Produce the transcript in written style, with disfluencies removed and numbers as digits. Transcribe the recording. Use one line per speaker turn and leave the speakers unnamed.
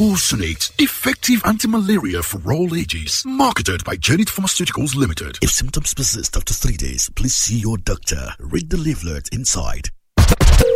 Emulsionate, effective anti-malaria for all ages. Marketed by Genit Pharmaceuticals Limited.
If symptoms persist after 3 days, please see your doctor. Read the leaflet inside.